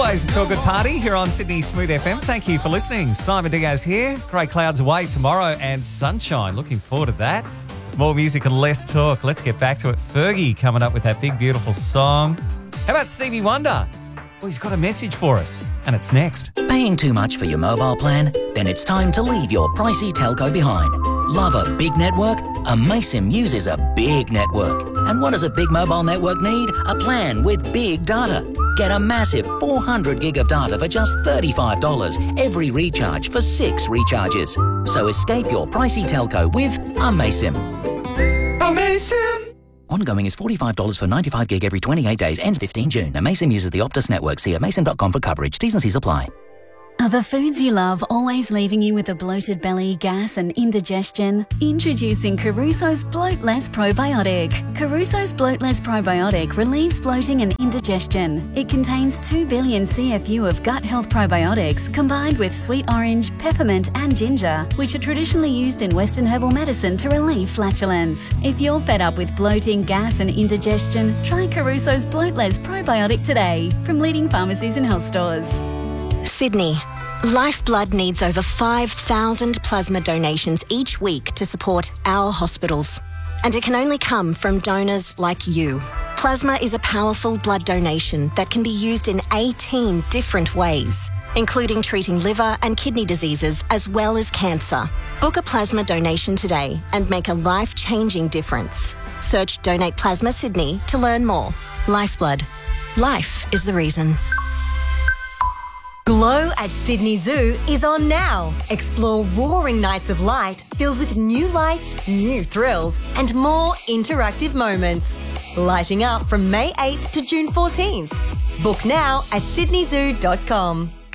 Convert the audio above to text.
always a feel-good party here on Sydney Smooth FM. Thank you for listening. Simon Diaz here. Grey clouds away tomorrow and sunshine. Looking forward to that. With more music and less talk, let's get back to it. Fergie coming up with that big, beautiful song. How about Stevie Wonder? Well, he's got a message for us, and it's next. Paying too much for your mobile plan? Then it's time to leave your pricey telco behind. Love a big network? Amaysim uses a big network. And what does a big mobile network need? A plan with big data. Get a massive 400 gig of data for just $35 every recharge for 6 recharges. So escape your pricey telco with Amaysim. Amaysim! Ongoing is $45 for 95 gig every 28 days. Ends 15 June. Amaysim uses the Optus network. See amaysim.com for coverage. T's and C's apply. Are the foods you love always leaving you with a bloated belly, gas and indigestion? Introducing Caruso's Bloat Less Probiotic. Caruso's Bloat Less Probiotic relieves bloating and indigestion. It contains 2 billion CFU of gut health probiotics combined with sweet orange, peppermint and ginger, which are traditionally used in Western herbal medicine to relieve flatulence. If you're fed up with bloating, gas and indigestion, try Caruso's Bloat Less Probiotic today from leading pharmacies and health stores. Sydney. Lifeblood needs over 5,000 plasma donations each week to support our hospitals. And it can only come from donors like you. Plasma is a powerful blood donation that can be used in 18 different ways, including treating liver and kidney diseases as well as cancer. Book a plasma donation today and make a life-changing difference. Search Donate Plasma Sydney to learn more. Lifeblood. Life is the reason. Glow at Sydney Zoo is on now. Explore roaring nights of light filled with new lights, new thrills, and more interactive moments. Lighting up from May 8th to June 14th. Book now at sydneyzoo.com.